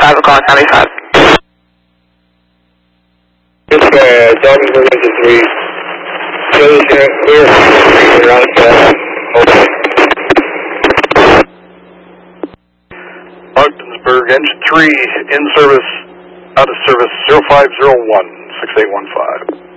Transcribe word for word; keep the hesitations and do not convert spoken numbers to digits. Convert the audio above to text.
five o'clock, ninety-five. It's uh, Doggy November three. Close here, clear, around seven. Over. Ogdensburg, engine three, in service, out of service, zero five zero one, six eight one five.